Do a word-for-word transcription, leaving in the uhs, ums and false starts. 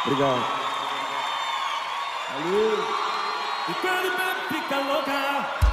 Obrigado. Valeu. E quando o bebo fica louca,